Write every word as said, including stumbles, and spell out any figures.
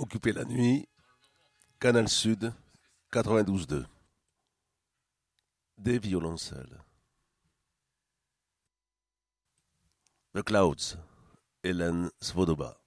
Occuper la nuit, Canal Sud, quatre-vingt-douze deux. Des violoncelles. The Clouds, Hélène Svoboda.